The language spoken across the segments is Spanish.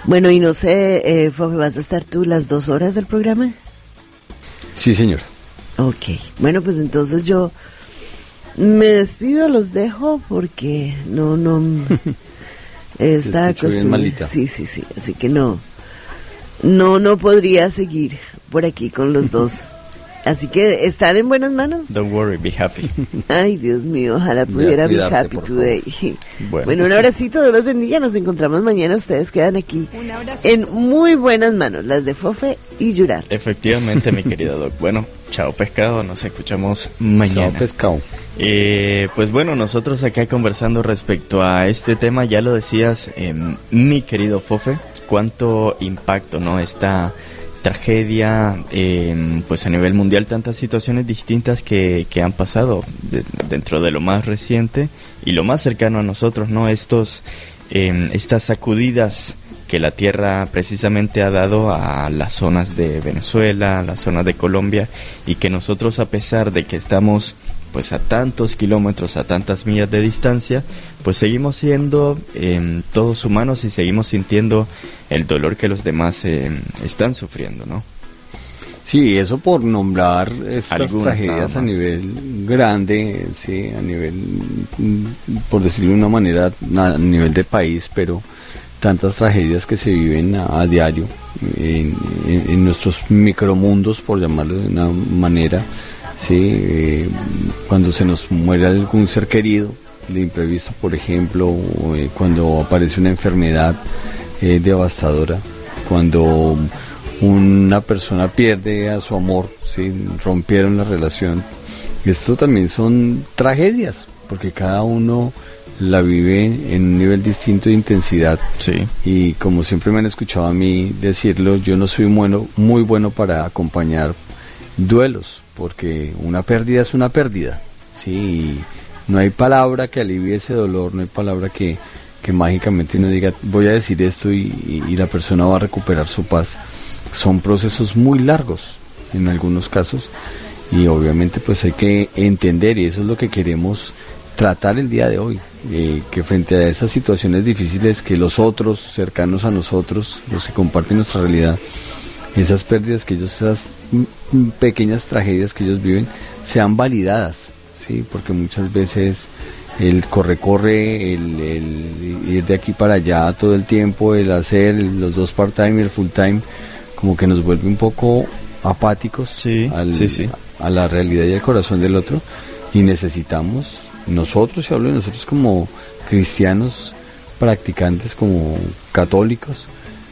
Bueno, y no sé, Fofe, ¿vas a estar tú las 2 horas del programa? Sí, señora. Ok, bueno, pues entonces yo me despido, los dejo porque no esta cosa malita. Sí, así que no podría seguir por aquí con los dos. Así que están en buenas manos. Don't worry, be happy. Ay, Dios mío, ojalá pudiera be happy today. Bueno, un abracito, Dios los bendiga. Nos encontramos mañana. Ustedes quedan aquí en muy buenas manos, las de Fofe y Yurar. Efectivamente, mi querido Doc. Bueno, chao pescado, nos escuchamos mañana. Chao pescado. Pues bueno, nosotros acá conversando respecto a este tema, ya lo decías, mi querido Fofe, cuánto impacto, ¿no? Esta tragedia, pues a nivel mundial, tantas situaciones distintas que han pasado dentro de lo más reciente y lo más cercano a nosotros, ¿no? Estas sacudidas que la tierra precisamente ha dado a las zonas de Venezuela, a las zonas de Colombia, y que nosotros, a pesar de que estamos pues a tantos kilómetros, a tantas millas de distancia, pues seguimos siendo todos humanos y seguimos sintiendo el dolor que los demás están sufriendo, ¿no? Sí, eso por nombrar estas algunas tragedias a nivel grande, sí, a nivel, por decirlo de una manera, a nivel de país, pero tantas tragedias que se viven a diario en nuestros micromundos, por llamarlo de una manera. Sí, cuando se nos muere algún ser querido de imprevisto, por ejemplo, cuando aparece una enfermedad devastadora, cuando una persona pierde a su amor, ¿sí? Rompieron la relación. Esto también son tragedias, porque cada uno la vive en un nivel distinto de intensidad. Sí. Y como siempre me han escuchado a mí decirlo, yo no soy muy bueno para acompañar duelos, porque una pérdida es una pérdida, sí, no hay palabra que alivie ese dolor, no hay palabra que mágicamente uno diga, voy a decir esto y la persona va a recuperar su paz. Son procesos muy largos en algunos casos, y obviamente pues hay que entender, y eso es lo que queremos tratar el día de hoy, que frente a esas situaciones difíciles que los otros cercanos a nosotros, los que comparten nuestra realidad, esas pérdidas que ellos, esas pequeñas tragedias que ellos viven, sean validadas, sí, porque muchas veces el corre, el ir de aquí para allá todo el tiempo, el hacer los dos part-time y el full-time, como que nos vuelve un poco apáticos, sí. A la realidad y al corazón del otro, y necesitamos nosotros, y hablo de nosotros como cristianos practicantes, como católicos,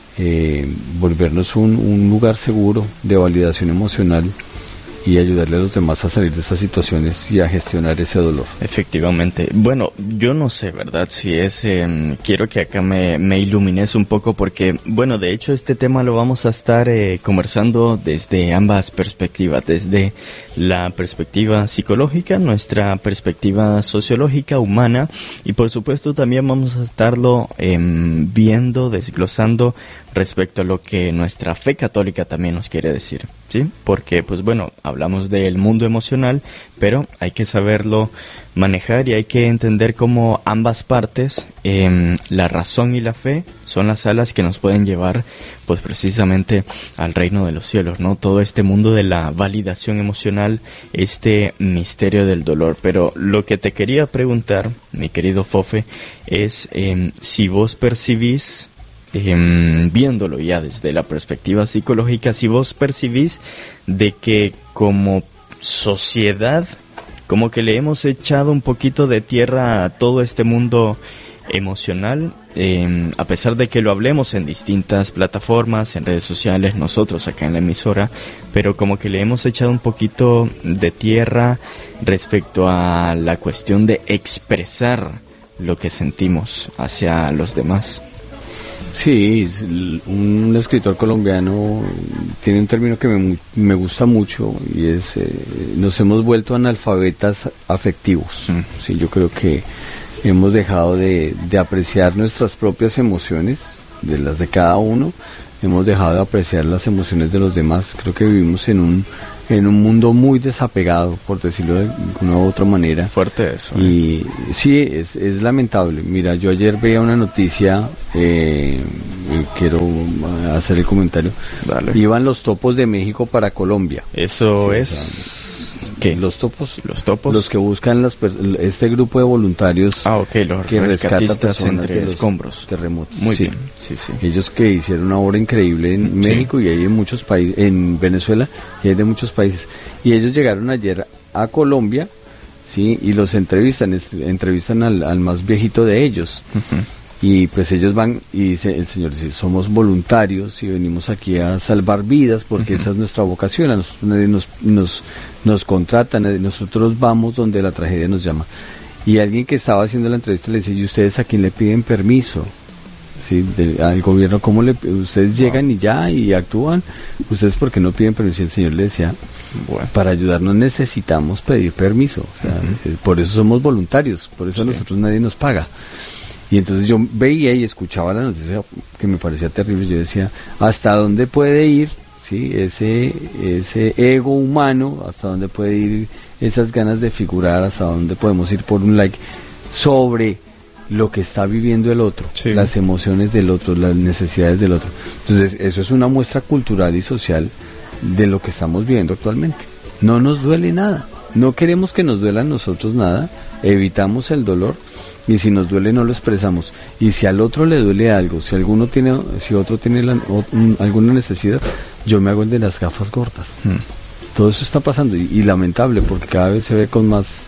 volvernos un lugar seguro de validación emocional y ayudarle a los demás a salir de esas situaciones y a gestionar ese dolor. Efectivamente. Bueno, yo no sé, ¿verdad? Si es... quiero que acá me ilumines un poco porque, bueno, de hecho este tema lo vamos a estar conversando desde ambas perspectivas, desde la perspectiva psicológica, nuestra perspectiva sociológica, humana, y por supuesto también vamos a estarlo viendo, desglosando respecto a lo que nuestra fe católica también nos quiere decir, ¿sí? Porque, pues bueno, hablamos del mundo emocional, pero hay que saberlo manejar y hay que entender cómo ambas partes, la razón y la fe, son las alas que nos pueden llevar, pues precisamente al reino de los cielos, ¿no? Todo este mundo de la validación emocional, este misterio del dolor. Pero lo que te quería preguntar, mi querido Fofe, es si vos percibís, viéndolo ya desde la perspectiva psicológica, si vos percibís de que como sociedad, como que le hemos echado un poquito de tierra a todo este mundo emocional, a pesar de que lo hablemos en distintas plataformas, en redes sociales, nosotros acá en la emisora, pero como que le hemos echado un poquito de tierra respecto a la cuestión de expresar lo que sentimos hacia los demás. Sí, un escritor colombiano tiene un término que me gusta mucho, y es nos hemos vuelto analfabetas afectivos. Sí, yo creo que hemos dejado de apreciar nuestras propias emociones, de las de cada uno, hemos dejado de apreciar las emociones de los demás. Creo que vivimos en un mundo muy desapegado, por decirlo de una u otra manera. Fuerte eso. Y sí, es lamentable. Mira, yo ayer veía una noticia en quiero hacer el comentario. Dale. Iban los topos de México para Colombia. Eso es... ¿Qué? Los topos. Los topos. Los que buscan este grupo de voluntarios. Los que rescatan personas entre de los escombros. Terremotos. Muy bien. Sí. Ellos que hicieron una obra increíble en México y hay en muchos países, en Venezuela y hay de muchos países. Y ellos llegaron ayer a Colombia, sí, y los entrevistan al más viejito de ellos. Uh-huh. Y pues ellos van y el señor dice, somos voluntarios y venimos aquí a salvar vidas porque esa es nuestra vocación, a nosotros nadie nos contrata, nosotros vamos donde la tragedia nos llama. Y alguien que estaba haciendo la entrevista le dice, ¿y ustedes a quién le piden permiso? ¿Sí? Al gobierno, ¿cómo ustedes llegan y ya y actúan? ¿Ustedes por qué no piden permiso? Y el señor le decía, para ayudarnos necesitamos pedir permiso, o sea, por eso somos voluntarios, por eso a nosotros nadie nos paga. Y entonces yo veía y escuchaba la noticia que me parecía terrible. Yo decía, ¿hasta dónde puede ir, sí, ese ego humano? ¿Hasta dónde puede ir esas ganas de figurar? ¿Hasta dónde podemos ir por un like sobre lo que está viviendo el otro? Sí. Las emociones del otro, las necesidades del otro. Entonces eso es una muestra cultural y social de lo que estamos viviendo actualmente. No nos duele nada. No queremos que nos duela a nosotros nada. Evitamos el dolor. Y si nos duele no lo expresamos, y si al otro le duele algo, si otro tiene alguna necesidad, yo me hago el de las gafas gordas. Todo eso está pasando y lamentable porque cada vez se ve con más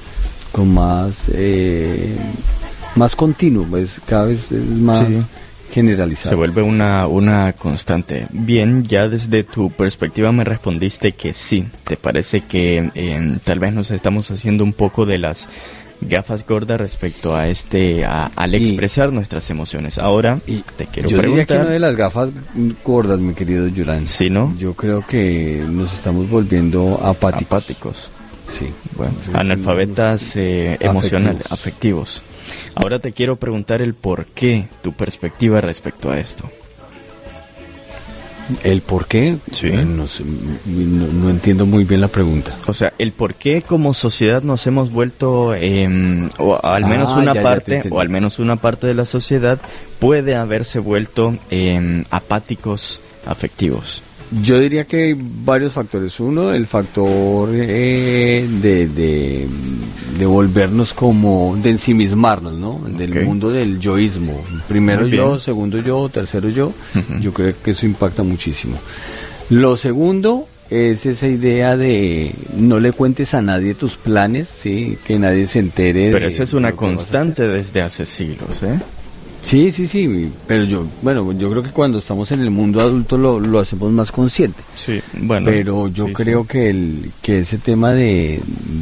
continuo, pues cada vez es más generalizado. Se vuelve una constante. Bien, ya desde tu perspectiva me respondiste que sí, te parece que tal vez nos estamos haciendo un poco de las gafas gordas respecto a al expresar nuestras emociones. Ahora te quiero preguntar. Yo diría que no de las gafas gordas, mi querido Yurán. ¿Sí, no? Yo creo que nos estamos volviendo apáticos. Sí. Bueno, analfabetas emocionales, afectivos. Ahora te quiero preguntar el por qué, tu perspectiva respecto a esto. ¿El por qué? Sí. No entiendo muy bien la pregunta. O sea, el por qué como sociedad nos hemos vuelto, o al menos una parte de la sociedad puede haberse vuelto apáticos afectivos. Yo diría que hay varios factores. Uno, el factor de volvernos como, de ensimismarnos, ¿no? Del mundo del yoísmo. Primero yo, segundo yo, tercero yo. Uh-huh. Yo creo que eso impacta muchísimo. Lo segundo es esa idea de no le cuentes a nadie tus planes, sí, que nadie se entere. Pero esa es una constante desde hace siglos, ¿eh? Sí, pero yo creo que cuando estamos en el mundo adulto lo hacemos más consciente. Sí, bueno. Pero yo creo que ese tema de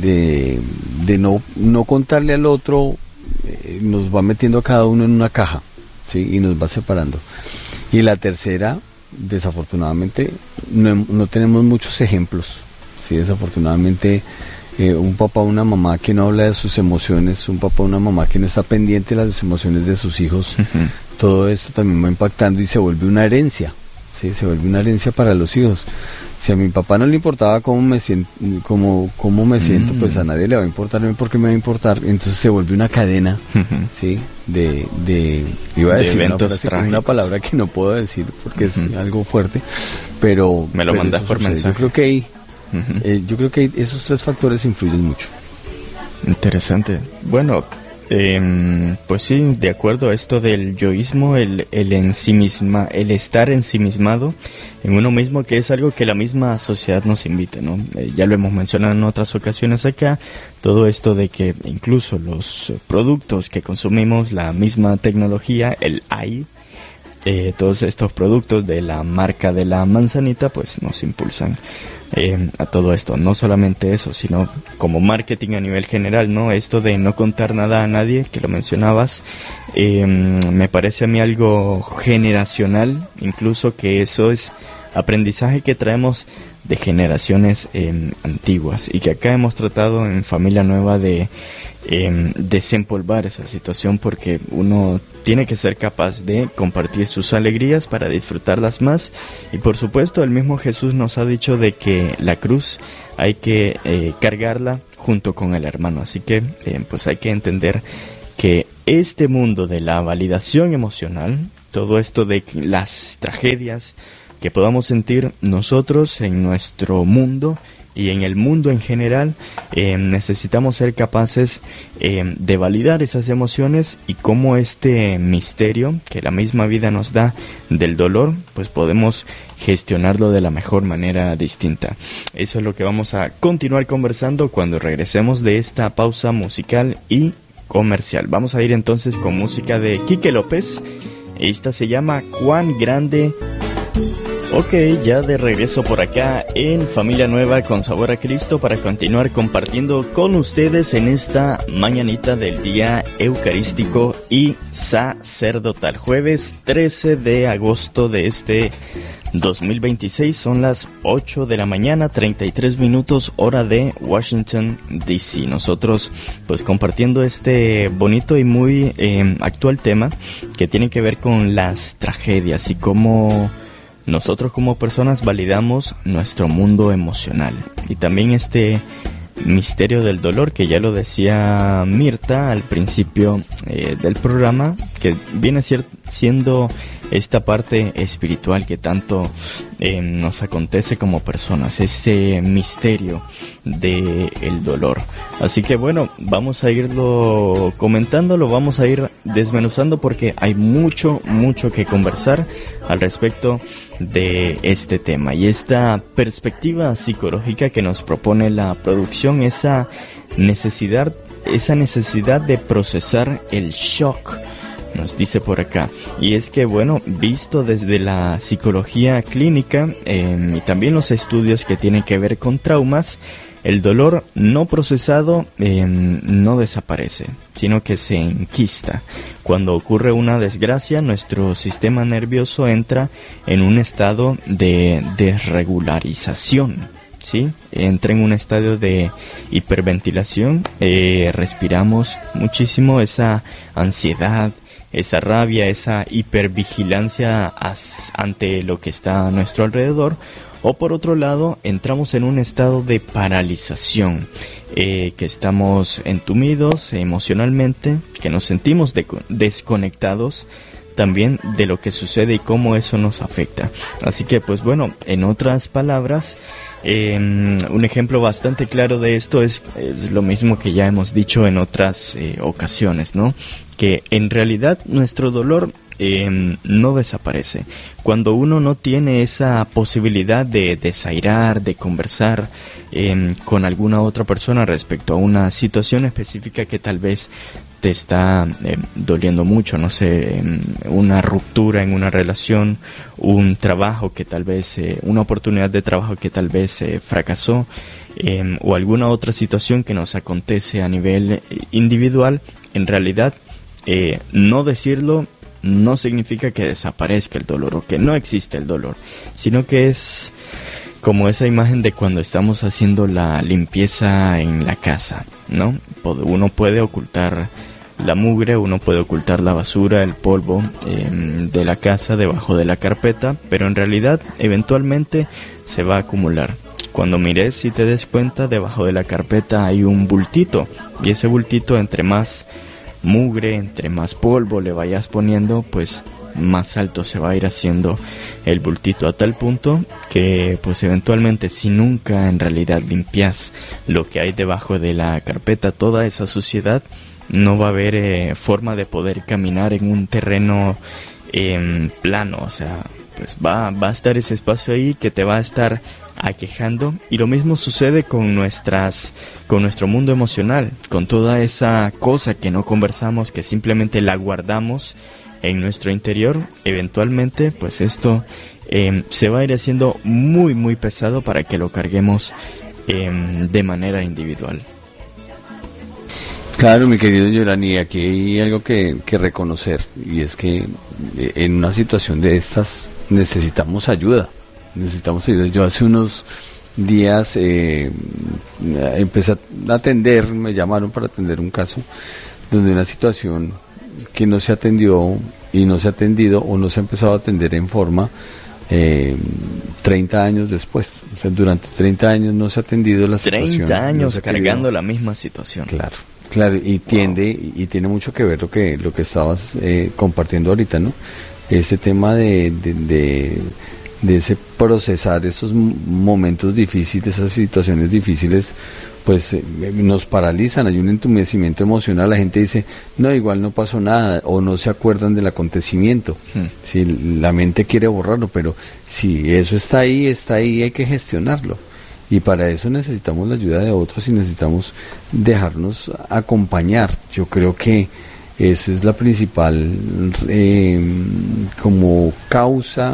no contarle al otro nos va metiendo a cada uno en una caja, sí, y nos va separando. Y la tercera, desafortunadamente, no tenemos muchos ejemplos, sí, desafortunadamente. Un papá o una mamá que no habla de sus emociones, un papá o una mamá que no está pendiente de las emociones de sus hijos, uh-huh. Todo esto también va impactando y se vuelve una herencia, ¿sí? Se vuelve una herencia para los hijos. Si a mi papá no le importaba cómo me siento, pues a nadie le va a importar, ¿por qué me va a importar? Entonces se vuelve una cadena, uh-huh. ¿Sí? Iba a decir una palabra que no puedo decir porque uh-huh. Es algo fuerte, pero... Me lo mandas por mensaje. Yo creo que esos tres factores influyen mucho. Interesante. Bueno, pues sí, de acuerdo a esto del yoísmo, el estar ensimismado en uno mismo, que es algo que la misma sociedad nos invita, ¿no? Ya lo hemos mencionado en otras ocasiones acá, todo esto de que incluso los productos que consumimos, la misma tecnología, el AI, todos estos productos de la marca de la manzanita, pues nos impulsan a todo esto. No solamente eso, sino como marketing a nivel general, ¿no? Esto de no contar nada a nadie, que lo mencionabas, me parece a mí algo generacional, incluso que eso es aprendizaje que traemos de generaciones antiguas y que acá hemos tratado en Familia Nueva de desempolvar esa situación, porque uno tiene que ser capaz de compartir sus alegrías para disfrutarlas más. Y por supuesto el mismo Jesús nos ha dicho de que la cruz hay que cargarla junto con el hermano, así que pues hay que entender que este mundo de la validación emocional todo esto de las tragedias que podamos sentir nosotros en nuestro mundo y en el mundo en general, necesitamos ser capaces de validar esas emociones, y cómo este misterio que la misma vida nos da del dolor, pues podemos gestionarlo de la mejor manera distinta. Eso es lo que vamos a continuar conversando cuando regresemos de esta pausa musical y comercial. Vamos a ir entonces con música de Quique López. Esta se llama Cuán Grande. Ok, ya de regreso por acá en Familia Nueva con Sabor a Cristo para continuar compartiendo con ustedes en esta mañanita del día eucarístico y sacerdotal. Jueves 13 de agosto de este 2026, son las 8 de la mañana, 33 minutos, hora de Washington, D.C. Nosotros pues compartiendo este bonito y muy actual tema que tiene que ver con las tragedias y cómo nosotros como personas validamos nuestro mundo emocional, y también este misterio del dolor que ya lo decía Mirta al principio del programa, que viene siendo esta parte espiritual que tanto nos acontece como personas, ese misterio del dolor. Así que bueno, vamos a irlo comentando, lo vamos a ir desmenuzando porque hay mucho que conversar al respecto de este tema y esta perspectiva psicológica que nos propone la producción, esa necesidad de procesar el shock, nos dice por acá. Y es que bueno, visto desde la psicología clínica y también los estudios que tienen que ver con traumas, el dolor no procesado no desaparece, sino que se enquista. Cuando ocurre una desgracia, nuestro sistema nervioso entra en un estado de desregularización, ¿sí? Entra en un estadio de hiperventilación, respiramos muchísimo esa ansiedad, esa rabia, esa hipervigilancia ante lo que está a nuestro alrededor. O por otro lado, entramos en un estado de paralización, que estamos entumidos emocionalmente, que nos sentimos desconectados también de lo que sucede y cómo eso nos afecta. Así que pues bueno, en otras palabras, un ejemplo bastante claro de esto es lo mismo que ya hemos dicho en otras ocasiones, ¿no? Que en realidad nuestro dolor no desaparece. Cuando uno no tiene esa posibilidad de desairar, de conversar con alguna otra persona respecto a una situación específica que tal vez te está doliendo mucho, no sé, una ruptura en una relación, un trabajo que tal vez, una oportunidad de trabajo que tal vez fracasó, o alguna otra situación que nos acontece a nivel individual, en realidad no decirlo no significa que desaparezca el dolor o que no existe el dolor, sino que es como esa imagen de cuando estamos haciendo la limpieza en la casa, ¿no? Uno puede ocultar la mugre, uno puede ocultar la basura, el polvo de la casa debajo de la carpeta, pero en realidad eventualmente se va a acumular. Cuando mires y te des cuenta, debajo de la carpeta hay un bultito, y ese bultito, entre más mugre, entre más polvo le vayas poniendo, pues más alto se va a ir haciendo el bultito, a tal punto que pues eventualmente, si nunca en realidad limpias lo que hay debajo de la carpeta, toda esa suciedad, no va a haber forma de poder caminar en un terreno plano. O sea, pues va a estar ese espacio ahí que te va a estar aquejando. Y lo mismo sucede con nuestro mundo emocional, con toda esa cosa que no conversamos, que simplemente la guardamos en nuestro interior. Eventualmente pues esto se va a ir haciendo muy pesado para que lo carguemos de manera individual. Claro, mi querido Yorani, aquí hay algo que reconocer, y es que en una situación de estas necesitamos ayuda. Yo hace unos días empecé a atender, me llamaron para atender un caso donde una situación que no se atendió y no se ha atendido o no se ha empezado a atender en forma 30 años después. O sea, durante 30 años no se ha atendido la situación. 30 años no cargando la misma situación. Claro, y tiene mucho que ver lo que estabas compartiendo ahorita, ¿no? este tema de ese procesar esos momentos difíciles, esas situaciones difíciles, pues nos paralizan, hay un entumecimiento emocional, la gente dice, no, igual no pasó nada, o no se acuerdan del acontecimiento, si la mente quiere borrarlo, pero si eso está ahí, hay que gestionarlo, y para eso necesitamos la ayuda de otros y necesitamos dejarnos acompañar. Yo creo que esa es la principal como causa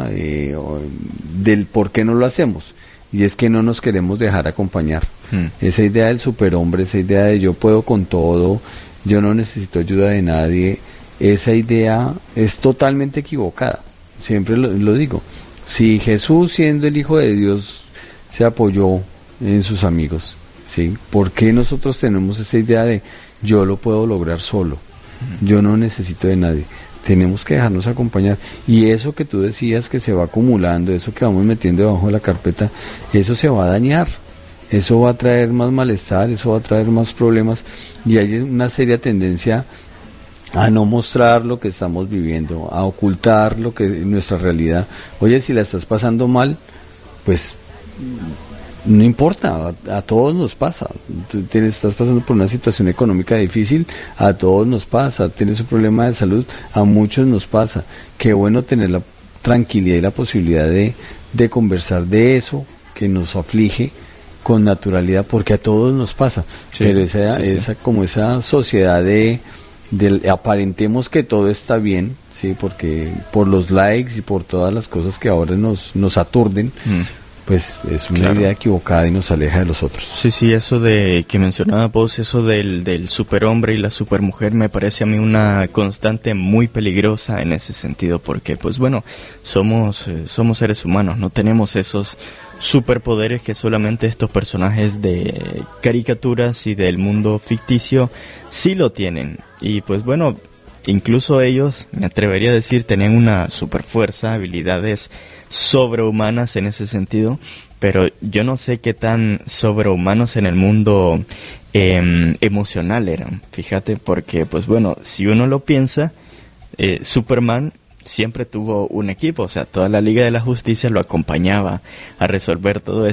del por qué no lo hacemos, y es que no nos queremos dejar acompañar. Esa idea del superhombre, esa idea de yo puedo con todo, yo no necesito ayuda de nadie, esa idea es totalmente equivocada. Siempre lo digo. Si Jesús, siendo el Hijo de Dios, se apoyó en sus amigos, ¿sí? ¿Por qué nosotros tenemos esa idea de yo lo puedo lograr solo? Yo no necesito de nadie. Tenemos que dejarnos acompañar, y eso que tú decías que se va acumulando, eso que vamos metiendo debajo de la carpeta, eso se va a dañar, eso va a traer más malestar, eso va a traer más problemas, y hay una seria tendencia a no mostrar lo que estamos viviendo, a ocultar lo que es nuestra realidad. Oye, si la estás pasando mal, pues no importa, a todos nos pasa. Tú estás pasando por una situación económica difícil, a todos nos pasa. Tienes un problema de salud, a muchos nos pasa. Qué bueno tener la tranquilidad y la posibilidad de conversar de eso que nos aflige con naturalidad, porque a todos nos pasa. Sí, pero esa sociedad de aparentemos que todo está bien, sí, porque por los likes y por todas las cosas que ahora nos aturden, pues es una idea equivocada y nos aleja de los otros. Sí, eso de que mencionaba vos, eso del superhombre y la supermujer, me parece a mí una constante muy peligrosa en ese sentido, porque pues bueno, somos seres humanos, no tenemos esos superpoderes que solamente estos personajes de caricaturas y del mundo ficticio sí lo tienen. Y pues bueno, incluso ellos, me atrevería a decir, tenían una superfuerza, habilidades sobrehumanas en ese sentido, pero yo no sé qué tan sobrehumanos en el mundo emocional eran, fíjate, porque pues bueno, si uno lo piensa, Superman siempre tuvo un equipo, o sea, toda la Liga de la Justicia lo acompañaba a resolver todos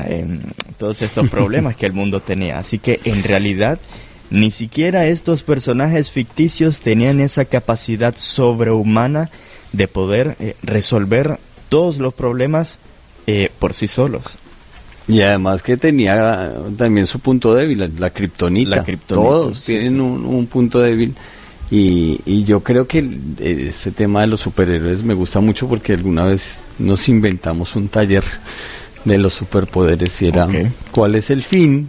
estos problemas que el mundo tenía, así que en realidad ni siquiera estos personajes ficticios tenían esa capacidad sobrehumana de poder resolver todos los problemas por sí solos. Y además que tenía también su punto débil, la kriptonita. Todos tienen un punto débil. Y yo creo que este tema de los superhéroes me gusta mucho, porque alguna vez nos inventamos un taller de los superpoderes y era ¿cuál es el fin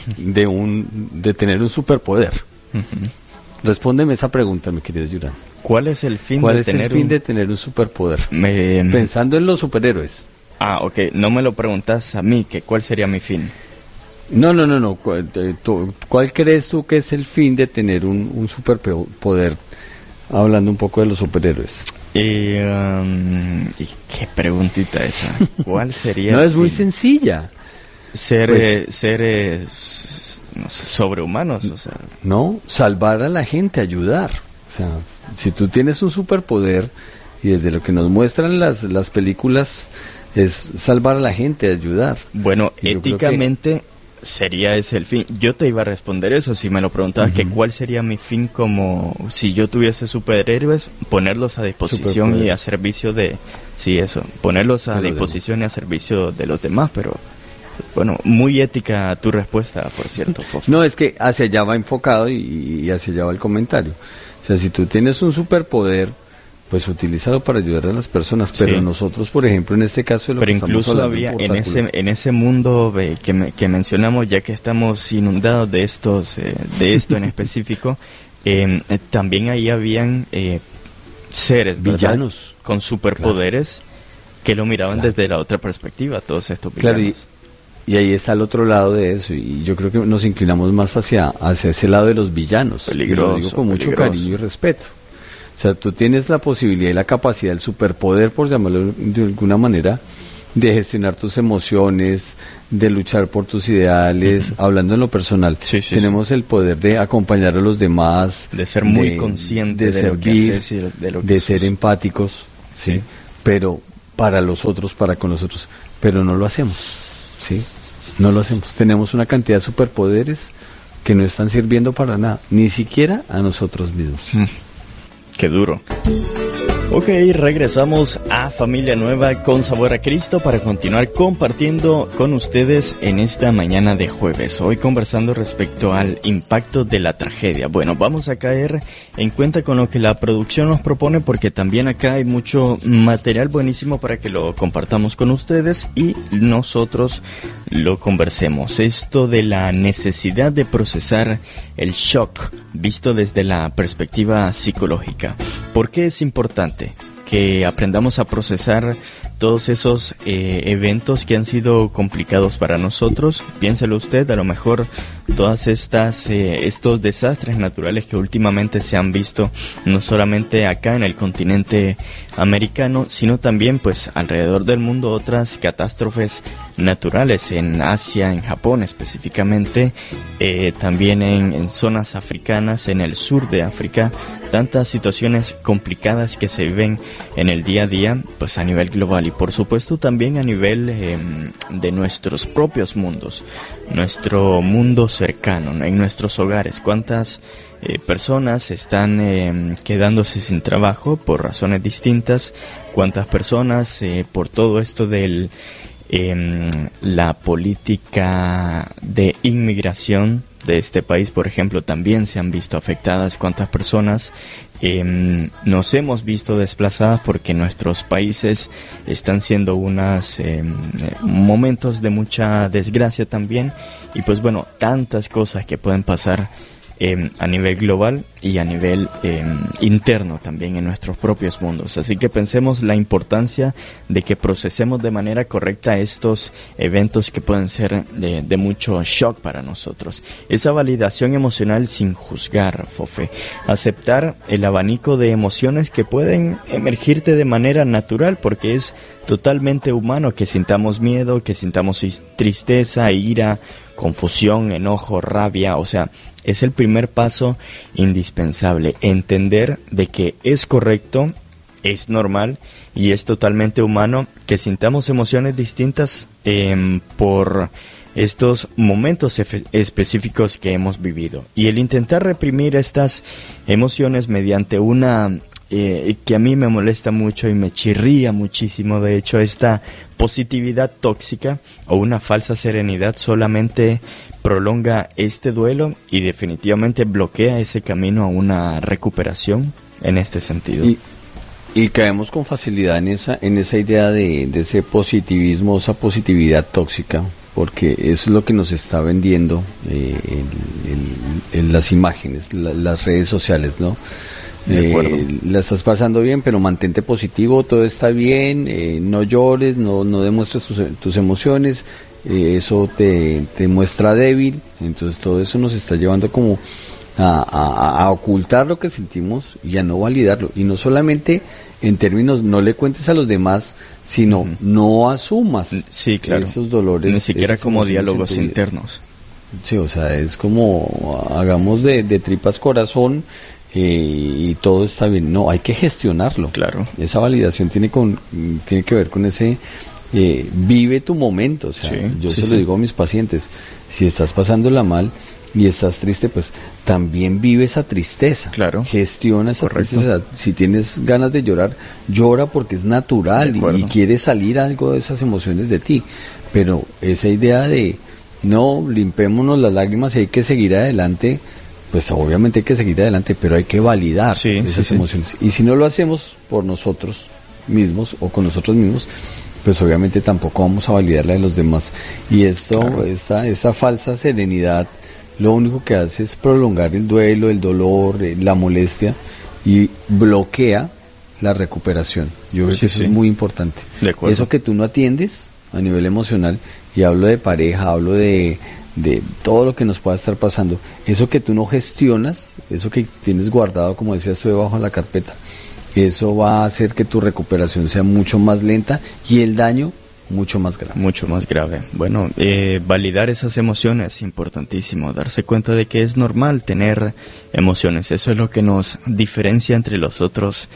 de tener un superpoder? Respóndeme esa pregunta, mi querido Yurán. ¿Cuál es el fin de tener un superpoder? Pensando en los superhéroes. Ah, ok. No me lo preguntas a mí, que ¿cuál sería mi fin? No. ¿Cuál crees tú que es el fin de tener un superpoder? Hablando un poco de los superhéroes. ¿Y qué preguntita esa? ¿Cuál sería? No, es muy sencilla. Ser sobrehumanos, o sea. No, salvar a la gente, ayudar. O sea, si tú tienes un superpoder, y desde lo que nos muestran las películas, es salvar a la gente, ayudar. Bueno, éticamente sería ese el fin. Yo te iba a responder eso si me lo preguntabas, que cuál sería mi fin como si yo tuviese superhéroes, ponerlos a disposición y a servicio de... Sí, eso, ponerlos a disposición y a servicio de los demás, pero... Bueno, muy ética tu respuesta, por cierto, Fofo. No, es que hacia allá va enfocado y hacia allá va el comentario. O sea, si tú tienes un superpoder, pues utilízalo para ayudar a las personas, pero nosotros, por ejemplo, en este caso... Pero incluso había en ese mundo que mencionamos, ya que estamos inundados de esto en específico, también ahí habían seres, villanos, ¿verdad? Con superpoderes que lo miraban desde la otra perspectiva, todos estos villanos. Y ahí está el otro lado de eso, y yo creo que nos inclinamos más hacia ese lado de los villanos. Peligroso, lo digo con mucho cariño y respeto. O sea, tú tienes la posibilidad y la capacidad, el superpoder, por llamarlo de alguna manera, de gestionar tus emociones, de luchar por tus ideales, hablando en lo personal. Tenemos el poder de acompañar a los demás, de ser muy consciente de servir, de ser empáticos. ¿sí? Pero para los otros, para con los otros, pero no lo hacemos, ¿sí? No lo hacemos. Tenemos una cantidad de superpoderes que no están sirviendo para nada, ni siquiera a nosotros mismos. Qué duro. Ok, regresamos a Familia Nueva con Sabor a Cristo para continuar compartiendo con ustedes en esta mañana de jueves. Hoy conversando respecto al impacto de la tragedia. Bueno, vamos a caer en cuenta con lo que la producción nos propone, porque también acá hay mucho material buenísimo para que lo compartamos con ustedes y nosotros lo conversemos. Esto de la necesidad de procesar el shock visto desde la perspectiva psicológica. ¿Por qué es importante que aprendamos a procesar todos esos eventos que han sido complicados para nosotros? Piénselo usted, a lo mejor todas estos desastres naturales que últimamente se han visto, no solamente acá en el continente americano, sino también pues alrededor del mundo, otras catástrofes naturales en Asia, en Japón específicamente, también en zonas africanas, en el sur de África, tantas situaciones complicadas que se viven en el día a día, pues a nivel global y por supuesto también a nivel de nuestros propios mundos, nuestro mundo cercano, en nuestros hogares. ¿Cuántas personas están quedándose sin trabajo por razones distintas? ¿Cuántas personas por todo esto del la política de inmigración de este país, por ejemplo, también se han visto afectadas? ¿Cuántas personas nos hemos visto desplazadas porque nuestros países están siendo unos momentos de mucha desgracia también? Y pues bueno, tantas cosas que pueden pasar a nivel global y a nivel interno también en nuestros propios mundos. Así que pensemos la importancia de que procesemos de manera correcta estos eventos que pueden ser de mucho shock para nosotros. Esa validación emocional sin juzgar, Fofe. Aceptar el abanico de emociones que pueden emergirte de manera natural, porque es totalmente humano que sintamos miedo, que sintamos tristeza, ira, confusión, enojo, rabia. O sea, es el primer paso indispensable, entender de que es correcto, es normal y es totalmente humano que sintamos emociones distintas por estos momentos específicos que hemos vivido. Y el intentar reprimir estas emociones mediante una que a mí me molesta mucho y me chirría muchísimo, de hecho, esta positividad tóxica o una falsa serenidad solamente prolonga este duelo y definitivamente bloquea ese camino a una recuperación en este sentido. Y caemos con facilidad en esa idea de ese positivismo, esa positividad tóxica, porque eso es lo que nos está vendiendo en las imágenes, las redes sociales, ¿no? La estás pasando bien, pero mantente positivo, todo está bien, no llores, no demuestres tus emociones, eso te muestra débil. Entonces todo eso nos está llevando como a ocultar lo que sentimos y a no validarlo, y no solamente en términos no le cuentes a los demás, sino no asumas esos dolores, ni siquiera como diálogos internos. Sí, o sea, es como hagamos de tripas corazón y todo está bien. No, hay que gestionarlo. Claro. Esa validación tiene que ver con ese vive tu momento. O sea, yo se lo digo a mis pacientes, si estás pasándola mal y estás triste, pues también vive esa tristeza. Claro. Gestiona esa tristeza. Si tienes ganas de llorar, llora porque es natural y quieres salir algo de esas emociones de ti. Pero esa idea de no, limpiémonos las lágrimas y hay que seguir adelante, pues obviamente hay que seguir adelante, pero hay que validar esas emociones. Y si no lo hacemos por nosotros mismos o con nosotros mismos, pues obviamente tampoco vamos a validar la de los demás. Y esto, esta falsa serenidad, lo único que hace es prolongar el duelo, el dolor, la molestia, y bloquea la recuperación. Yo creo que eso es muy importante. Eso que tú no atiendes a nivel emocional, y hablo de pareja, hablo de todo lo que nos pueda estar pasando, eso que tú no gestionas, eso que tienes guardado, como decías tú, debajo de la carpeta, eso va a hacer que tu recuperación sea mucho más lenta y el daño mucho más grave. Mucho más grave. Bueno, validar esas emociones es importantísimo, darse cuenta de que es normal tener emociones. Eso es lo que nos diferencia entre los otros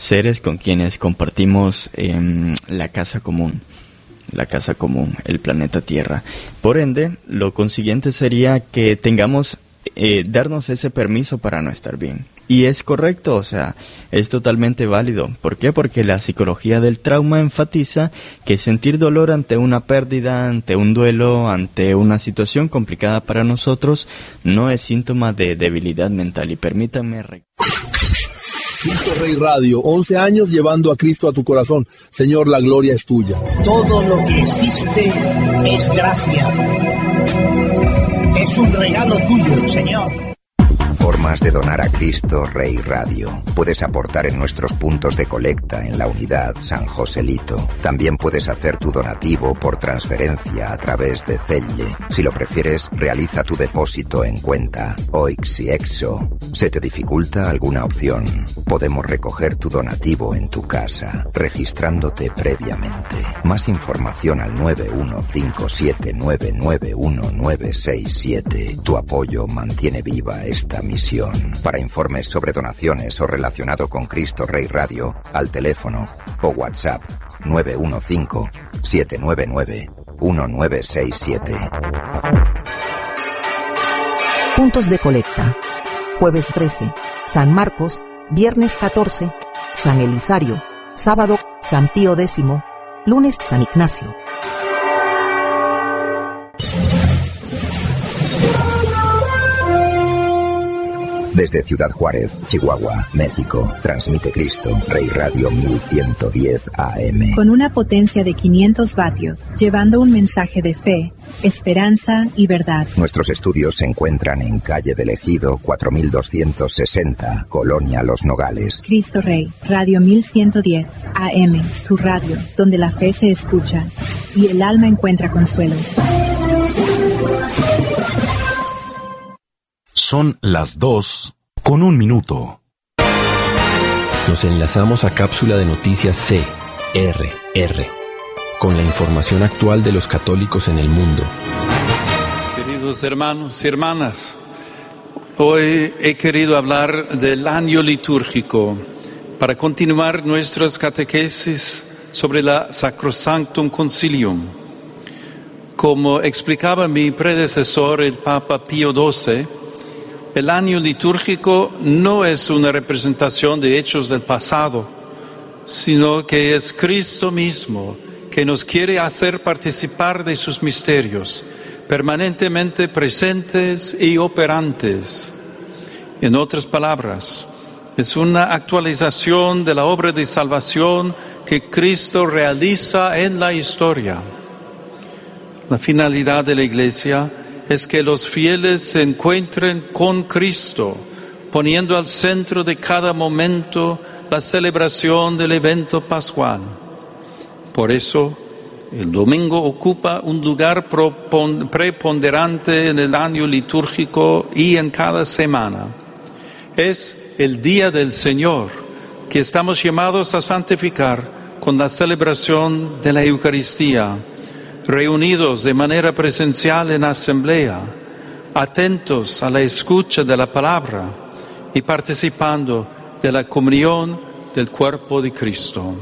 seres con quienes compartimos la casa común, el planeta Tierra. Por ende, lo consiguiente sería que tengamos, darnos ese permiso para no estar bien. Y es correcto, o sea, es totalmente válido. ¿Por qué? Porque la psicología del trauma enfatiza que sentir dolor ante una pérdida, ante un duelo, ante una situación complicada para nosotros, no es síntoma de debilidad mental. Y permítanme... Cristo Rey Radio, 11 años llevando a Cristo a tu corazón. Señor, la gloria es tuya. Todo lo que existe es gracia. Es un regalo tuyo, Señor. Formas de donar a Cristo Rey Radio. Puedes aportar en nuestros puntos de colecta en la unidad San Joselito. También puedes hacer tu donativo por transferencia a través de Zelle. Si lo prefieres, realiza tu depósito en cuenta OIX y EXO. ¿Se te dificulta alguna opción? Podemos recoger tu donativo en tu casa, registrándote previamente. Más información al 915799197. Tu apoyo mantiene viva esta misión. Para informes sobre donaciones o relacionado con Cristo Rey Radio, al teléfono o WhatsApp 915-799-1967. Puntos de colecta. Jueves 13, San Marcos, viernes 14, San Elisario, sábado, San Pío X, lunes, San Ignacio. Desde Ciudad Juárez, Chihuahua, México, transmite Cristo Rey Radio 1110 AM. Con una potencia de 500 vatios, llevando un mensaje de fe, esperanza y verdad. Nuestros estudios se encuentran en calle del Ejido 4260, Colonia Los Nogales. Cristo Rey, Radio 1110 AM, tu radio, donde la fe se escucha y el alma encuentra consuelo. Son las 2:01. Nos enlazamos a cápsula de noticias CRR, con la información actual de los católicos en el mundo. Queridos hermanos y hermanas, hoy he querido hablar del año litúrgico para continuar nuestras catequesis sobre la Sacrosanctum Concilium. Como explicaba mi predecesor, el Papa Pío XII, el año litúrgico no es una representación de hechos del pasado, sino que es Cristo mismo que nos quiere hacer participar de sus misterios, permanentemente presentes y operantes. En otras palabras, es una actualización de la obra de salvación que Cristo realiza en la historia. La finalidad de la Iglesia es que los fieles se encuentren con Cristo, poniendo al centro de cada momento la celebración del evento pascual. Por eso, el domingo ocupa un lugar preponderante en el año litúrgico y en cada semana. Es el día del Señor que estamos llamados a santificar con la celebración de la Eucaristía, reunidos de manera presencial en asamblea, atentos a la escucha de la palabra y participando de la comunión del cuerpo de Cristo.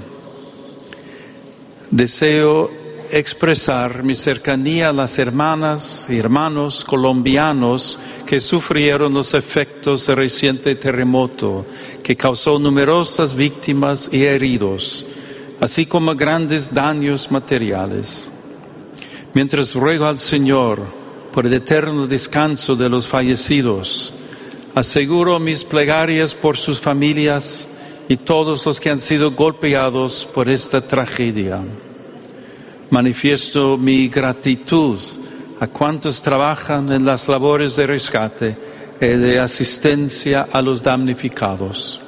Deseo expresar mi cercanía a las hermanas y hermanos colombianos que sufrieron los efectos del reciente terremoto que causó numerosas víctimas y heridos, así como grandes daños materiales. Mientras ruego al Señor por el eterno descanso de los fallecidos, aseguro mis plegarias por sus familias y todos los que han sido golpeados por esta tragedia. Manifiesto mi gratitud a cuantos trabajan en las labores de rescate y de asistencia a los damnificados.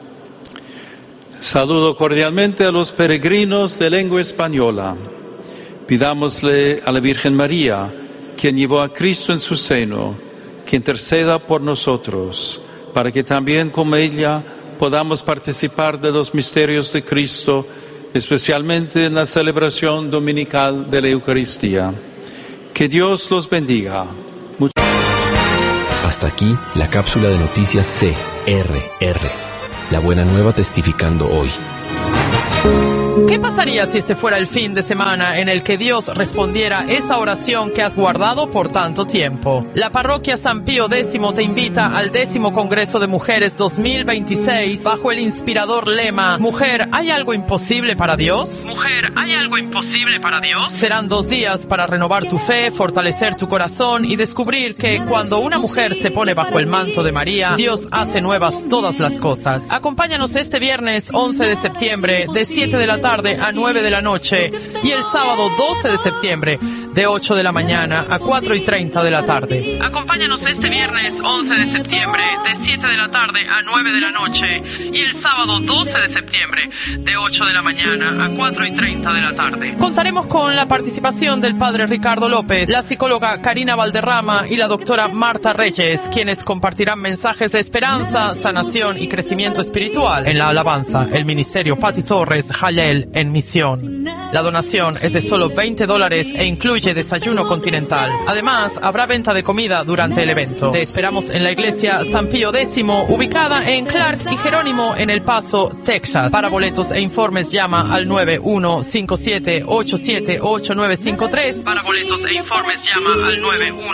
Saludo cordialmente a los peregrinos de lengua española. Pidámosle a la Virgen María, quien llevó a Cristo en su seno, que interceda por nosotros, para que también como ella podamos participar de los misterios de Cristo, especialmente en la celebración dominical de la Eucaristía. Que Dios los bendiga. Hasta aquí la cápsula de noticias CRR. La buena nueva testificando hoy. ¿Qué pasaría si este fuera el fin de semana en el que Dios respondiera esa oración que has guardado por tanto tiempo? La parroquia San Pío X te invita al 10º Congreso de Mujeres 2026 bajo el inspirador lema Mujer, ¿hay algo imposible para Dios? Mujer, ¿hay algo imposible para Dios? Serán 2 días para renovar tu fe, fortalecer tu corazón y descubrir que cuando una mujer se pone bajo el manto de María, Dios hace nuevas todas las cosas. Acompáñanos este viernes 11 de septiembre de 7 de la tarde a 9 de la noche y el sábado 12 de septiembre de 8 de la mañana a 4:30 de la tarde. Acompáñanos este viernes 11 de septiembre de 7 de la tarde a 9 de la noche y el sábado 12 de septiembre de 8 de la mañana a 4:30 de la tarde. Contaremos con la participación del padre Ricardo López, la psicóloga Karina Valderrama y la doctora Marta Reyes, quienes compartirán mensajes de esperanza, sanación y crecimiento espiritual en la alabanza, el ministerio Pati Torres Jalel en misión. La donación es de solo $20 e incluye desayuno continental. Además, habrá venta de comida durante el evento. Te esperamos en la iglesia San Pío X, ubicada en Clark y Jerónimo en El Paso, Texas. Para boletos e informes llama al 9157878953. Para boletos e informes llama al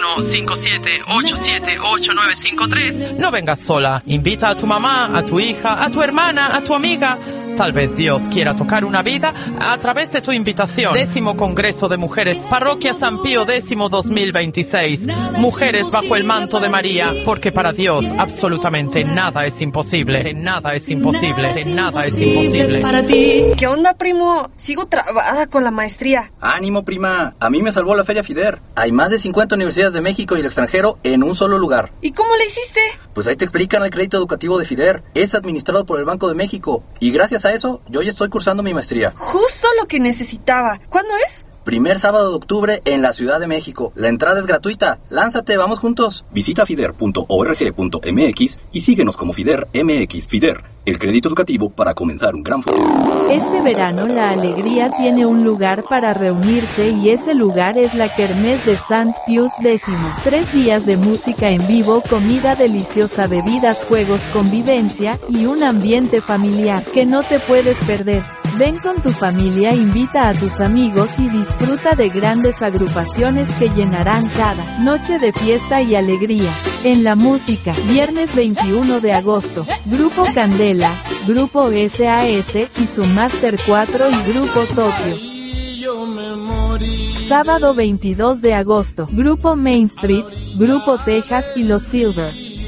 9157878953. No vengas sola. Invita a tu mamá, a tu hija, a tu hermana, a tu amiga. Tal vez Dios quiera tocar una vida a través de tu invitación. 10º Congreso de Mujeres, Parroquia San Pío X 2026. Mujeres bajo el manto de María, porque para Dios absolutamente nada es imposible. Nada es imposible. Nada es imposible. Para ti. ¿Qué onda, primo? Sigo trabada con la maestría. Ánimo, prima. A mí me salvó la Feria FIDER. Hay más de 50 universidades de México y el extranjero en un solo lugar. ¿Y cómo le hiciste? Pues ahí te explican el crédito educativo de FIDER. Es administrado por el Banco de México. Y gracias a eso, yo ya estoy cursando mi maestría. Justo lo que necesitaba. ¿Cuándo es? Primer sábado de octubre en la Ciudad de México. La entrada es gratuita. Lánzate, vamos juntos. Visita fider.org.mx y síguenos como FIDER MX. FIDER, el crédito educativo para comenzar un gran futuro. Este verano la alegría tiene un lugar para reunirse y ese lugar es la Kermés de Sant Pius X. 3 días de música en vivo, comida deliciosa, bebidas, juegos, convivencia y un ambiente familiar que no te puedes perder. Ven con tu familia, invita a tus amigos y disfruta de grandes agrupaciones que llenarán cada noche de fiesta y alegría. En la música, viernes 21 de agosto, Grupo Candela, Grupo SAS y su Master 4 y Grupo Tokio. Sábado 22 de agosto, Grupo Main Street, Grupo Texas y Los Silver.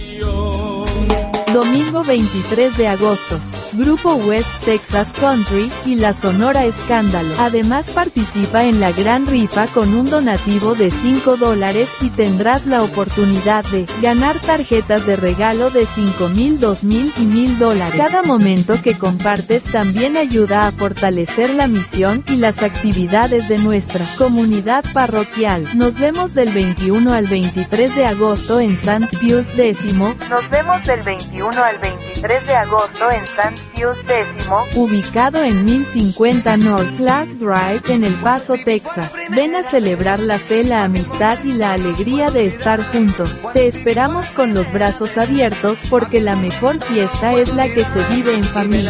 Domingo 23 de agosto, Grupo West Texas Country y la Sonora Escándalo. Además participa en la gran rifa con un donativo de $5 y tendrás la oportunidad de ganar tarjetas de regalo de $5,000, $2,000 y $1,000. Cada momento que compartes también ayuda a fortalecer la misión y las actividades de nuestra comunidad parroquial. Nos vemos del 21 al 23 de agosto en Sant Pius X. Nos vemos del 21 al 23 de agosto en Sant Pius X, ubicado en 1050 North Clark Drive en El Paso, Texas. Ven a celebrar la fe, la amistad y la alegría de estar juntos. Te esperamos con los brazos abiertos porque la mejor fiesta es la que se vive en familia.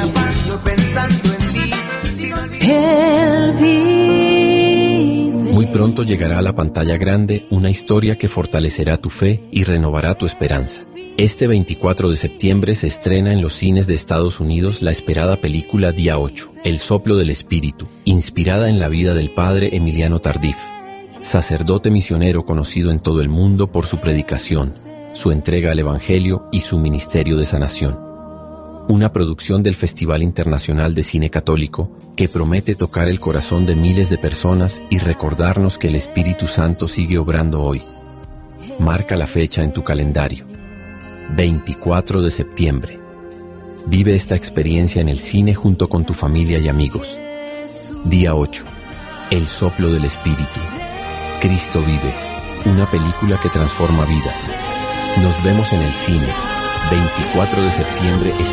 Muy pronto llegará a la pantalla grande una historia que fortalecerá tu fe y renovará tu esperanza. Este 24 de septiembre se estrena en los cines de Estados Unidos la esperada película Día 8, El soplo del espíritu, inspirada en la vida del padre Emiliano Tardif, sacerdote misionero conocido en todo el mundo por su predicación, su entrega al evangelio y su ministerio de sanación. Una producción del Festival Internacional de Cine Católico que promete tocar el corazón de miles de personas y recordarnos que el Espíritu Santo sigue obrando hoy. Marca la fecha en tu calendario. 24 de septiembre. Vive esta experiencia en el cine junto con tu familia y amigos. Día 8. El soplo del Espíritu. Cristo vive. Una película que transforma vidas. Nos vemos en el cine. 24 de septiembre.